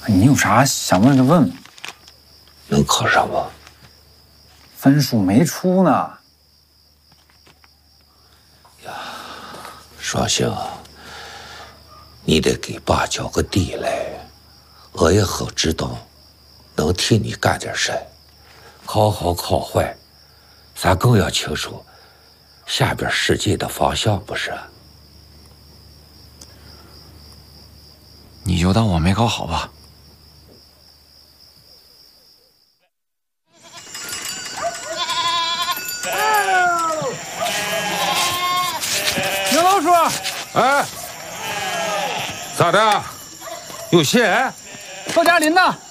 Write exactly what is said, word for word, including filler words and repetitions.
你有啥想问就问。 能考上吗？ 分数没出呢。 呀，双星啊，你得给爸交个底来，我也好知道能替你干点事。考好考坏，咱更要清楚下边世界的方向，不是？ 你就当我没考好吧。 牛老叔， 哎，咋的？有血？ 高加林呢？